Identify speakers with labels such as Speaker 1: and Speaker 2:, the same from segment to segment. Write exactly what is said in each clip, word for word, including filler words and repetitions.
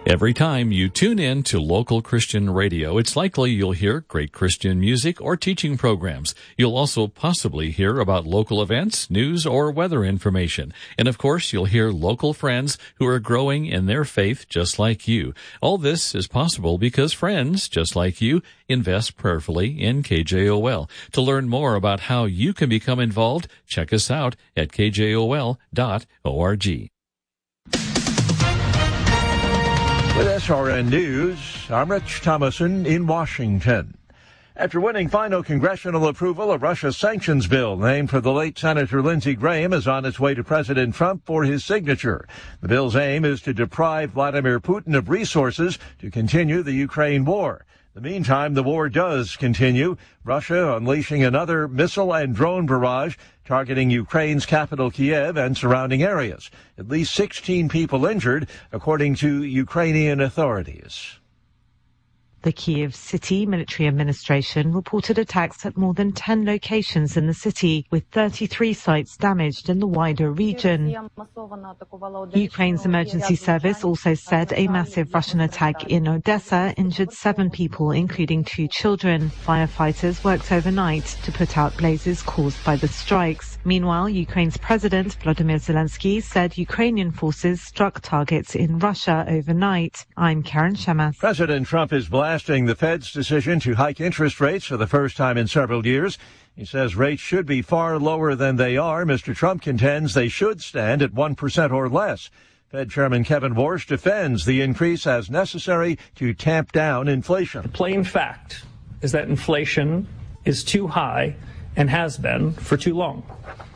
Speaker 1: Every time you tune in to local Christian radio, it's likely you'll hear great Christian music or teaching programs. You'll also possibly hear about local events, news, or weather information. And of course, you'll hear local friends who are growing in their faith just like you. All this is possible because friends just like you invest prayerfully in K J O L. To learn more about how you can become involved, check us out at k j o l dot org.
Speaker 2: With S R N News, I'm Rich Thomason in Washington. After winning final congressional approval, a Russia sanctions bill named for the late Senator Lindsey Graham is on its way to President Trump for his signature. The bill's aim is to deprive Vladimir Putin of resources to continue the Ukraine war. In the meantime, the war does continue, Russia unleashing another missile and drone barrage targeting Ukraine's capital Kiev and surrounding areas. At least sixteen people injured, according to Ukrainian authorities.
Speaker 3: The Kyiv City Military Administration reported attacks at more than ten locations in the city, with thirty-three sites damaged in the wider region. Ukraine's emergency service also said a massive Russian attack in Odessa injured seven people, including two children. Firefighters worked overnight to put out blazes caused by the strikes. Meanwhile, Ukraine's President Volodymyr Zelensky said Ukrainian forces struck targets in Russia overnight. I'm Karen Shemas.
Speaker 2: President Trump is blasting the Fed's decision to hike interest rates for the first time in several years. He says rates should be far lower than they are. Mister Trump contends they should stand at one percent or less. Fed Chairman Kevin Warsh defends the increase as necessary to tamp down inflation.
Speaker 4: The plain fact is that inflation is too high and has been for too long.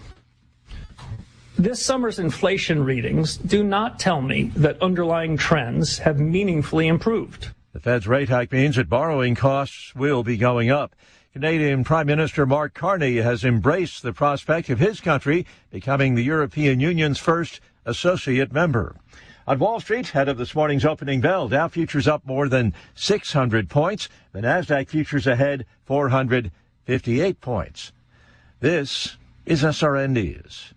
Speaker 4: This summer's inflation readings do not tell me that underlying trends have meaningfully improved.
Speaker 2: The Fed's rate hike means that borrowing costs will be going up. Canadian Prime Minister Mark Carney has embraced the prospect of his country becoming the European Union's first associate member. On Wall Street, ahead of this morning's opening bell, Dow futures up more than six hundred points. The Nasdaq futures ahead four hundred fifty-eight points. This is S R N News.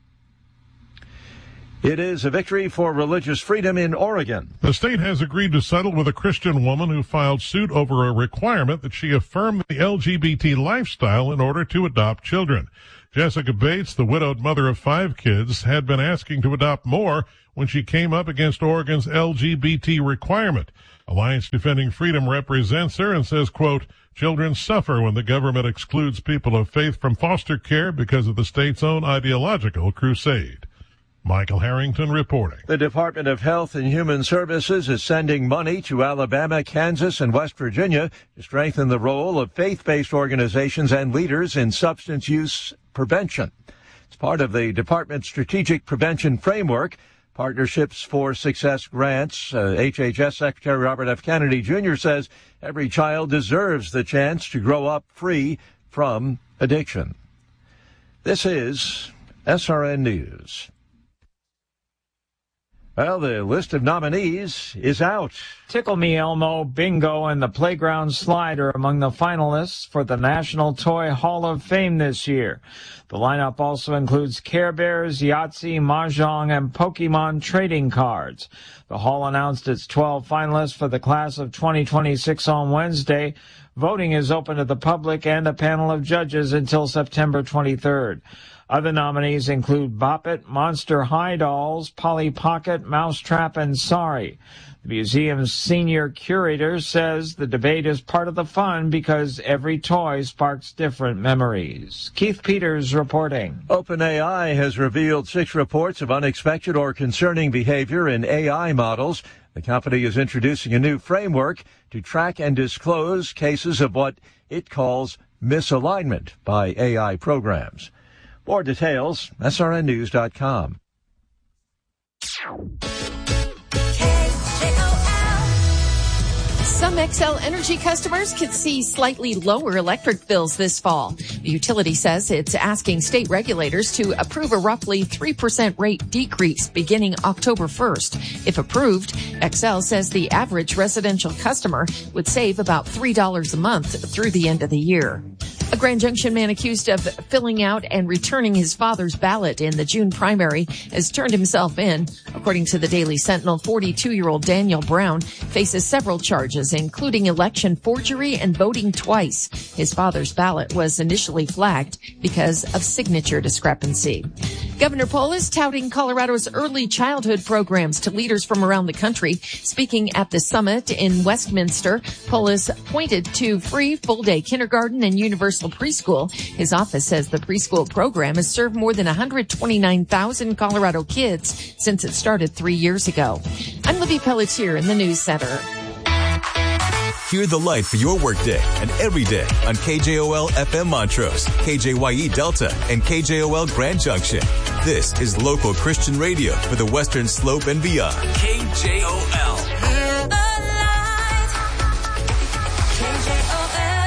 Speaker 2: It is a victory for religious freedom in Oregon.
Speaker 5: The state has agreed to settle with a Christian woman who filed suit over a requirement that she affirm the L G B T lifestyle in order to adopt children. Jessica Bates, the widowed mother of five kids, had been asking to adopt more when she came up against Oregon's L G B T requirement. Alliance Defending Freedom represents her and says, quote, children suffer when the government excludes people of faith from foster care because of the state's own ideological crusade. Michael Harrington reporting.
Speaker 2: The Department of Health and Human Services is sending money to Alabama, Kansas, and West Virginia to strengthen the role of faith-based organizations and leaders in substance use prevention. It's part of the department's strategic prevention framework. Partnerships for Success grants. Uh, H H S Secretary Robert F. Kennedy Junior says every child deserves the chance to grow up free from addiction. This is S R N News. Well, the list of nominees is out.
Speaker 6: Tickle Me Elmo, Bingo, and the Playground Slide are among the finalists for the National Toy Hall of Fame this year. The lineup also includes Care Bears, Yahtzee, Mahjong, and Pokemon trading cards. The hall announced its twelve finalists for the class of twenty twenty-six on Wednesday. Voting is open to the public and a panel of judges until September twenty-third. Other nominees include Bop It, Monster High Dolls, Polly Pocket, Mousetrap, and Sorry. The museum's senior curator says the debate is part of the fun because every toy sparks different memories. Keith Peters reporting.
Speaker 2: OpenAI has revealed six reports of unexpected or concerning behavior in A I models. The company is introducing a new framework to track and disclose cases of what it calls misalignment by A I programs. More details, S R N news dot com.
Speaker 7: Some Xcel Energy customers could see slightly lower electric bills this fall. The utility says it's asking state regulators to approve a roughly three percent rate decrease beginning October first. If approved, Xcel says the average residential customer would save about three dollars a month through the end of the year. A Grand Junction man accused of filling out and returning his father's ballot in the June primary has turned himself in. According to the Daily Sentinel, forty-two-year-old Daniel Brown faces several charges, including election forgery and voting twice. His father's ballot was initially flagged because of signature discrepancy. Governor Polis touting Colorado's early childhood programs to leaders from around the country. Speaking at the summit in Westminster, Polis pointed to free full-day kindergarten and universal preschool. His office says the preschool program has served more than one hundred twenty-nine thousand Colorado kids since it started three years ago. I'm Libby Pelletier in the News Center.
Speaker 8: Hear the light for your workday and every day on K J O L F M Montrose, K J Y E Delta, and K J O L Grand Junction. This is local Christian radio for the Western Slope and beyond. K J O L. Hear the light. K J O L.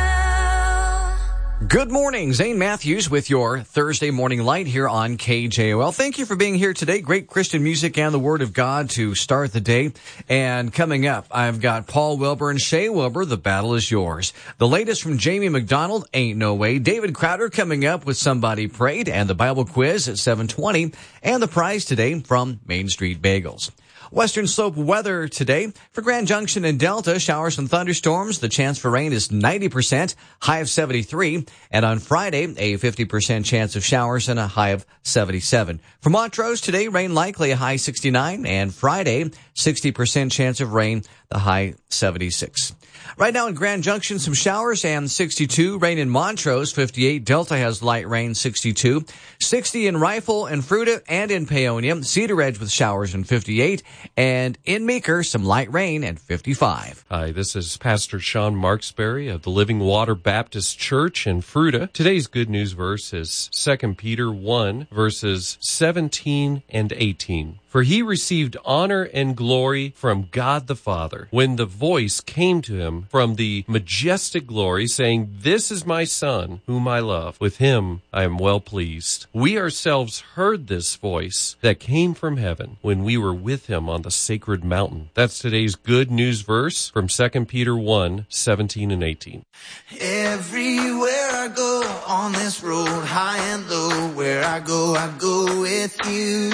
Speaker 9: Good morning, Zane Matthews with your Thursday Morning Light here on K J O L. Thank you for being here today. Great Christian music and the Word of God to start the day. And coming up, I've got Paul Wilbur and Shay Wilbur. The battle is yours. The latest from Jamie McDonald, Ain't No Way. David Crowder coming up with Somebody Prayed, and the Bible quiz at seven twenty. And the prize today from Main Street Bagels. Western Slope weather today. For Grand Junction and Delta, showers and thunderstorms. The chance for rain is ninety percent, high of seventy-three. And on Friday, a fifty percent chance of showers and a high of seventy-seven. For Montrose today, rain likely, a high sixty-nine. And Friday, sixty percent chance of rain, the high seventy-six. Right now in Grand Junction, some showers and sixty-two. Rain in Montrose, fifty-eight. Delta has light rain, sixty-two. sixty in Rifle and Fruita and in Paonia. Cedar Edge with showers and fifty-eight. And in Meeker, some light rain and fifty-five.
Speaker 10: Hi, this is Pastor Sean Marksberry of the Living Water Baptist Church in Fruita. Today's good news verse is Second Peter one, verses seventeen and eighteen. For he received honor and glory from God the Father when the voice came to him from the majestic glory, saying, This is my Son, whom I love. With him I am well pleased. We ourselves heard this voice that came from heaven when we were with him on the sacred mountain. That's today's good news verse from Second Peter one, seventeen and eighteen.
Speaker 11: Everywhere I go on this road, high and low, where I go, I go with you.